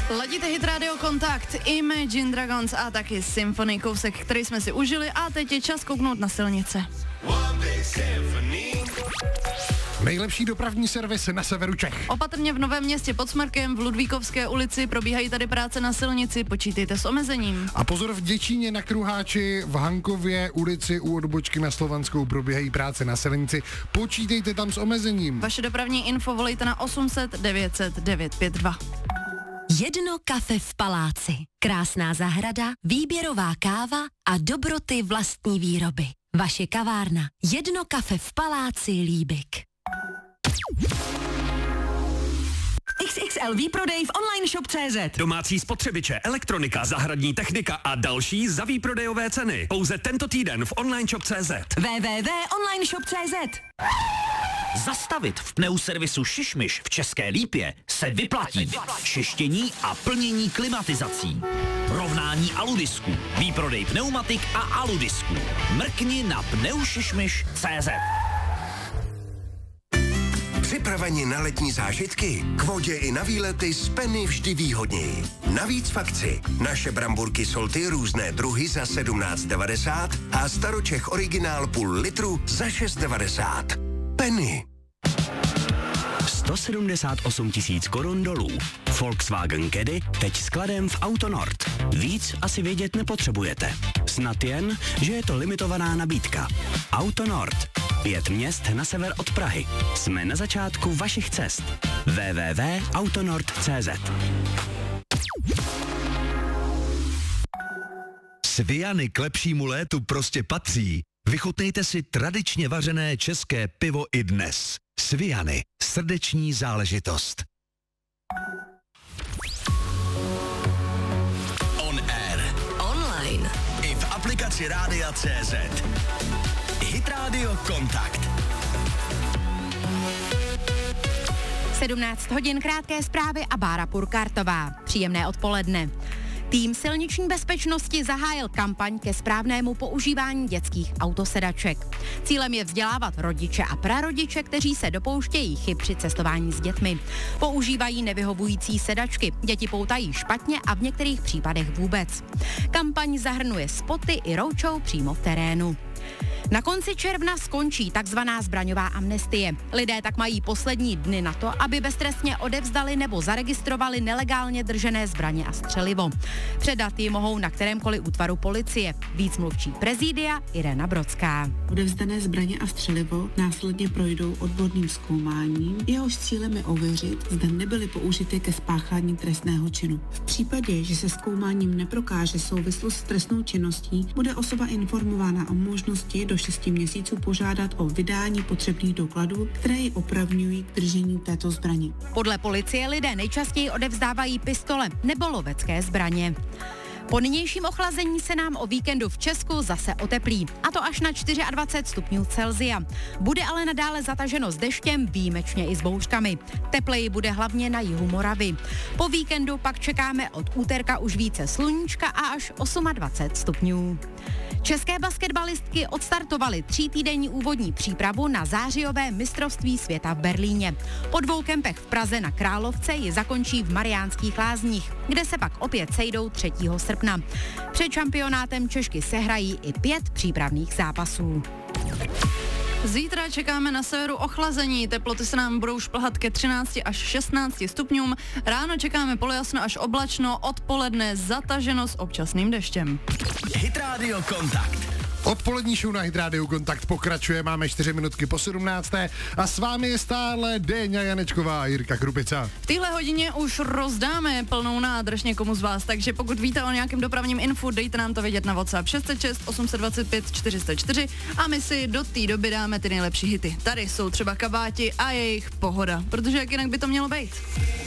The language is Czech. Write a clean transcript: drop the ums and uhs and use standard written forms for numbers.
Ladíte Hit Radio Kontakt, Imagine Dragons a taky Symphony, kousek, který jsme si užili a teď je čas kouknout na silnice. Nejlepší dopravní servis na severu Čech. Opatrně v Novém Městě pod Smrkem v Ludvíkovské ulici probíhají tady práce na silnici, počítejte s omezením. A pozor, v Děčíně na Kruháči, v Hankově ulici u odbočky na Slovanskou probíhají práce na silnici, počítejte tam s omezením. Vaše dopravní info volejte na 800 900 952. Jedno kafe v paláci, krásná zahrada, výběrová káva a dobroty vlastní výroby. Vaše kavárna. Jedno kafe v paláci Líbik. XXL výprodej v online shop.cz. Domácí spotřebiče, elektronika, zahradní technika a další za výprodejové ceny. Pouze tento týden v online shop.cz. www.onlineshop.cz. Zastavit v pneuservisu Šišmiš v České Lípě se vyplatí. Čištění a plnění klimatizací. Rovnání aludisku, výprodej pneumatik a aludisku. Mrkni na pneušišmiš.cz. Připraveni na letní zážitky? K vodě i na výlety z Penny vždy výhodněji. Navíc v akci. Naše bramburky Solty různé druhy za 17,90 a Staročech originál půl litru za 6,90. Penny. 178 000 korun dolů. Volkswagen Caddy teď skladem v Autonord. Víc asi vědět nepotřebujete. Snad jen, že je to limitovaná nabídka. Autonord. 5 měst na sever od Prahy. Jsme na začátku vašich cest. www.autonord.cz. Sviany k lepšímu létu prostě patří. Vychutnejte si tradičně vařené české pivo i dnes. Sviany. Srdeční záležitost. On air. Online. I v aplikaci Rádia CZ. Hit Radio Kontakt. 17 hodin, krátké zprávy a Bára Purkartová. Příjemné odpoledne. Tým silniční bezpečnosti zahájil kampaň ke správnému používání dětských autosedaček. Cílem je vzdělávat rodiče a prarodiče, kteří se dopouštějí chyb při cestování s dětmi. Používají nevyhovující sedačky, děti poutají špatně a v některých případech vůbec. Kampaň zahrnuje spoty i roadshow přímo v terénu. Na konci června skončí takzvaná zbraňová amnestie. Lidé tak mají poslední dny na to, aby beztrestně odevzdali nebo zaregistrovali nelegálně držené zbraně a střelivo. Předat ji mohou na kterémkoliv útvaru policie. Víc mluvčí prezidia Irena Brodská. Odevzdané zbraně a střelivo následně projdou odborným zkoumáním, jehož cílem je ověřit, zda nebyly použity ke spáchání trestného činu. V případě, že se zkoumáním neprokáže souvislost s trestnou činností, bude osoba informována o možnosti do 6 měsíců požádat o vydání potřebných dokladů, které ji opravňují k držení této zbraně. Podle policie lidé nejčastěji odevzdávají pistole nebo lovecké zbraně. Po nynějším ochlazení se nám o víkendu v Česku zase oteplí, a to až na 24 stupňů Celsia. Bude ale nadále zataženo s deštěm, výjimečně i s bouřkami. Tepleji bude hlavně na jihu Moravy. Po víkendu pak čekáme od úterka už více sluníčka a až 28 stupňů. České basketbalistky odstartovaly 3týdenní úvodní přípravu na zářijové mistrovství světa v Berlíně. Po 2 kempech v Praze na Královce ji zakončí v Mariánských Lázních, kde se pak opět sejdou 3. srpna. Před šampionátem Češky sehrají i 5 přípravných zápasů. Zítra čekáme na severu ochlazení, teploty se nám budou šplhat ke 13 až 16 stupňům, ráno čekáme polojasno až oblačno, odpoledne zataženo s občasným deštěm. Hit Radio Kontakt. Odpolední show na Hit Radio Kontakt pokračuje, máme 4 minutky po 17. a s vámi je stále Déňa Janečková a Jirka Krupica. V téhle hodině už rozdáme plnou nádrž někomu z vás, takže pokud víte o nějakém dopravním infu, dejte nám to vědět na WhatsApp 606 825 404 a my si do té doby dáme ty nejlepší hity. Tady jsou třeba Kabáti a jejich Pohoda, protože jak jinak by to mělo být.